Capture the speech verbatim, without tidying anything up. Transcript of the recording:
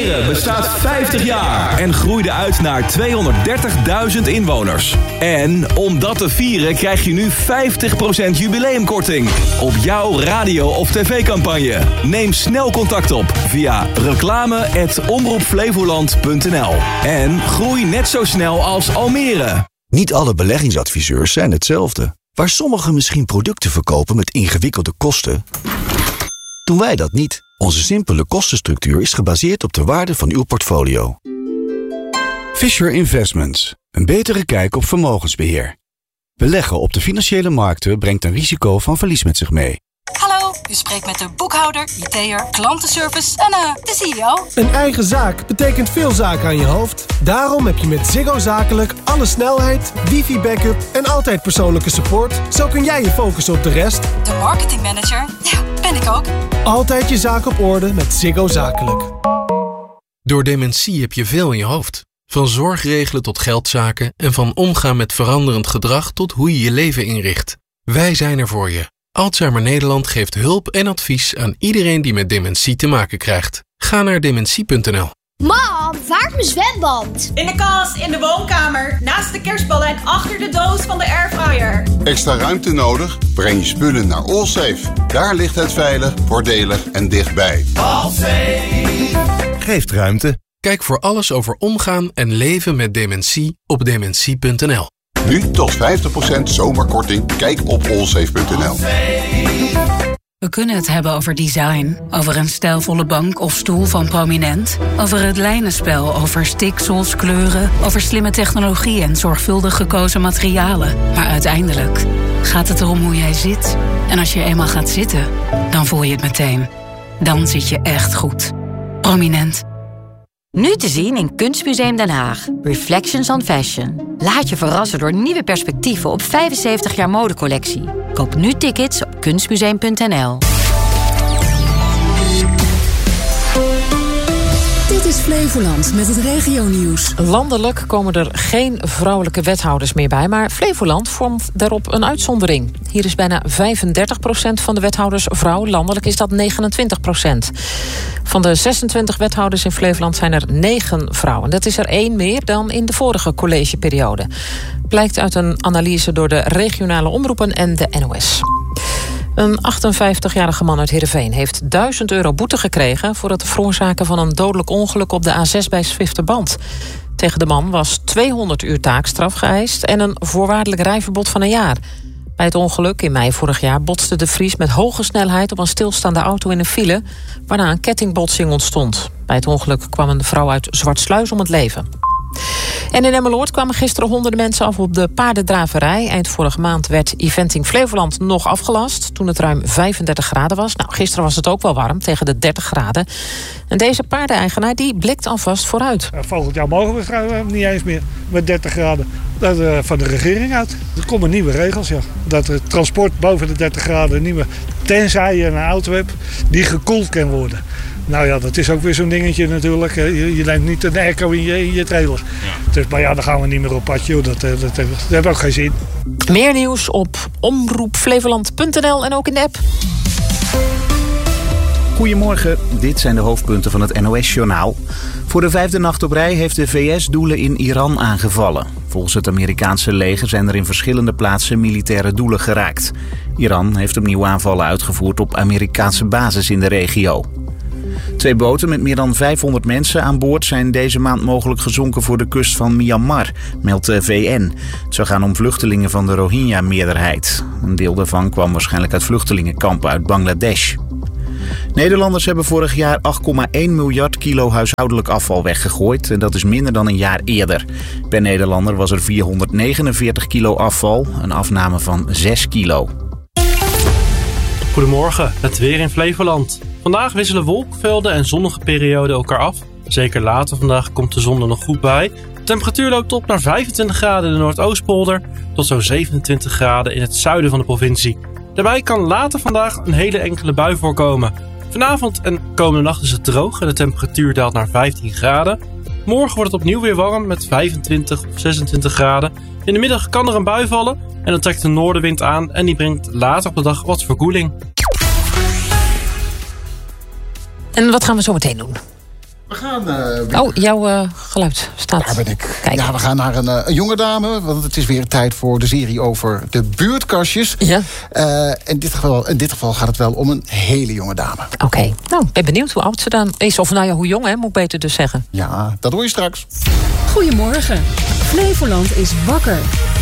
Almere bestaat vijftig jaar en groeide uit naar tweehonderddertigduizend inwoners. En om dat te vieren krijg je nu vijftig procent jubileumkorting op jouw radio- of tv-campagne. Neem snel contact op via reclame at omroep flevoland punt n l. En groei net zo snel als Almere. Niet alle beleggingsadviseurs zijn hetzelfde. Waar sommigen misschien producten verkopen met ingewikkelde kosten, doen wij dat niet. Onze simpele kostenstructuur is gebaseerd op de waarde van uw portfolio. Fisher Investments. Een betere kijk op vermogensbeheer. Beleggen op de financiële markten brengt een risico van verlies met zich mee. Hallo, u spreekt met de boekhouder, I T'er, klantenservice en uh, de C E O. Een eigen zaak betekent veel zaken aan je hoofd. Daarom heb je met Ziggo Zakelijk alle snelheid, wifi-backup en altijd persoonlijke support. Zo kun jij je focussen op de rest. De marketingmanager? Ja, ben ik ook. Altijd je zaak op orde met Ziggo Zakelijk. Door dementie heb je veel in je hoofd. Van zorgregelen tot geldzaken en van omgaan met veranderend gedrag tot hoe je je leven inricht. Wij zijn er voor je. Alzheimer Nederland geeft hulp en advies aan iedereen die met dementie te maken krijgt. Ga naar dementie punt n l. Mam, waar is mijn zwemband? In de kast, in de woonkamer, naast de kerstballen en achter de doos van de airfryer. Extra ruimte nodig? Breng je spullen naar Allsafe. Daar ligt het veilig, voordelig en dichtbij. Allsafe geeft ruimte. Kijk voor alles over omgaan en leven met dementie op dementie punt n l. Nu tot vijftig procent zomerkorting. Kijk op allsafe punt n l. We kunnen het hebben over design, over een stijlvolle bank of stoel van Prominent, over het lijnenspel, over stiksels, kleuren, over slimme technologie en zorgvuldig gekozen materialen. Maar uiteindelijk gaat het erom hoe jij zit. En als je eenmaal gaat zitten, dan voel je het meteen. Dan zit je echt goed. Prominent. Nu te zien in Kunstmuseum Den Haag. Reflections on Fashion. Laat je verrassen door nieuwe perspectieven op vijfenzeventig jaar modecollectie. Koop nu tickets op kunstmuseum punt n l. Dit is Flevoland met het regionieuws. Landelijk komen er geen vrouwelijke wethouders meer bij, maar Flevoland vormt daarop een uitzondering. Hier is bijna vijfendertig procent van de wethouders vrouw, landelijk is dat negenentwintig procent. Van de zesentwintig wethouders in Flevoland zijn er negen vrouwen. Dat is er één meer dan in de vorige collegeperiode. Blijkt uit een analyse door de regionale omroepen en de N O S. Een achtenvijftigjarige man uit Heerenveen heeft duizend euro boete gekregen voor het veroorzaken van een dodelijk ongeluk op de A zes bij Zwifterband. Tegen de man was tweehonderd uur taakstraf geëist en een voorwaardelijk rijverbod van een jaar. Bij het ongeluk in mei vorig jaar botste de Vries met hoge snelheid op een stilstaande auto in een file, waarna een kettingbotsing ontstond. Bij het ongeluk kwam een vrouw uit Zwartsluis om het leven. En in Emmeloord kwamen gisteren honderden mensen af op de paardendraverij. Eind vorige maand werd Eventing Flevoland nog afgelast toen het ruim vijfendertig graden was. Nou, gisteren was het ook wel warm, tegen de dertig graden. En deze paardeneigenaar die blikt alvast vooruit. Volgend jaar mogen we trouwens niet eens meer met dertig graden. Dat uh, van de regering uit. Er komen nieuwe regels, ja. Dat het transport boven de dertig graden nieuwe, tenzij je een auto hebt die gekoeld kan worden. Nou ja, dat is ook weer zo'n dingetje natuurlijk. Je, je neemt niet een airco in je, in je trailer. Ja. Dus, maar ja, dan gaan we niet meer op pad, joh. Dat, dat, dat, dat heeft ook geen zin. Meer nieuws op omroep flevoland punt n l en ook in de app. Goedemorgen, dit zijn de hoofdpunten van het N O S-journaal. Voor de vijfde nacht op rij heeft de V S doelen in Iran aangevallen. Volgens het Amerikaanse leger zijn er in verschillende plaatsen militaire doelen geraakt. Iran heeft opnieuw aanvallen uitgevoerd op Amerikaanse bases in de regio. Twee boten met meer dan vijfhonderd mensen aan boord zijn deze maand mogelijk gezonken voor de kust van Myanmar, meldt de V N. Het zou gaan om vluchtelingen van de Rohingya-meerderheid. Een deel daarvan kwam waarschijnlijk uit vluchtelingenkampen uit Bangladesh. Nederlanders hebben vorig jaar acht komma één miljard kilo huishoudelijk afval weggegooid. En dat is minder dan een jaar eerder. Per Nederlander was er vierhonderdnegenenveertig kilo afval, een afname van zes kilo. Goedemorgen, het weer in Flevoland. Vandaag wisselen wolkenvelden en zonnige perioden elkaar af. Zeker later vandaag komt de zon er nog goed bij. De temperatuur loopt op naar vijfentwintig graden in de Noordoostpolder tot zo'n zevenentwintig graden in het zuiden van de provincie. Daarbij kan later vandaag een hele enkele bui voorkomen. Vanavond en komende nacht is het droog en de temperatuur daalt naar vijftien graden. Morgen wordt het opnieuw weer warm met vijfentwintig of zesentwintig graden. In de middag kan er een bui vallen en dan trekt de noordenwind aan en die brengt later op de dag wat verkoeling. En wat gaan we zo meteen doen? We gaan... Uh, oh, jouw uh, geluid staat. Daar ben ik. Kijk. Ja, we gaan naar een, uh, een jonge dame. Want het is weer tijd voor de serie over de buurtkastjes. Ja. Uh, in, dit geval, in dit geval gaat het wel om een hele jonge dame. Oké. Okay. Nou, ik ben benieuwd hoe oud ze dan is. Of nou ja, hoe jong, hè, moet ik beter dus zeggen. Ja, dat hoor je straks. Goedemorgen. Flevoland is wakker.